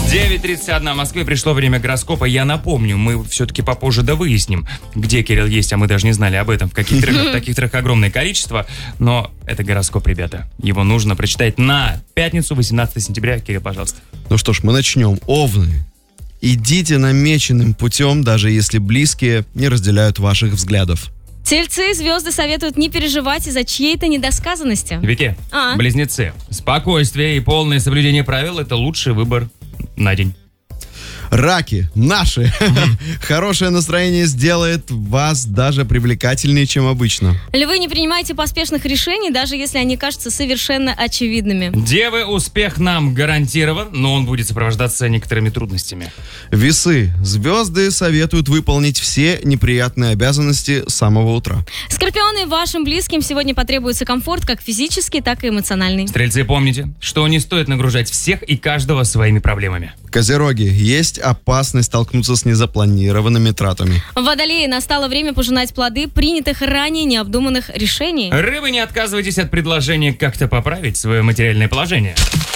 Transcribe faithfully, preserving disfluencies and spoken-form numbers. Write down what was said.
девять тридцать один в Москве, пришло время гороскопа. Я напомню, мы все-таки попозже да выясним, где Кирилл есть, а мы даже не знали об этом. В каких треках, таких треках огромное количество. Но это гороскоп, ребята. Его нужно прочитать на пятницу, восемнадцатого сентября. Кирилл, пожалуйста. Ну что ж, мы начнем. Овны. Идите намеченным путем, даже если близкие не разделяют ваших взглядов. Тельцы, звезды советуют не переживать из-за чьей-то недосказанности. Вики, А? близнецы. Спокойствие и полное соблюдение правил – это лучший выбор на день. Раки, наши. Хорошее настроение сделает вас даже привлекательнее, чем обычно. Львы, не принимайте поспешных решений, даже если они кажутся совершенно очевидными. Девы, успех нам гарантирован, но он будет сопровождаться некоторыми трудностями. Весы, звезды советуют выполнить все неприятные обязанности с самого утра. Скорпионы, вашим близким сегодня потребуется комфорт, как физический, так и эмоциональный. Стрельцы, помните, что не стоит нагружать всех и каждого своими проблемами. Козероги, есть опасность столкнуться с незапланированными тратами. Водолеи, настало время пожинать плоды принятых ранее необдуманных решений. Рыбы, не отказывайтесь от предложения как-то поправить свое материальное положение.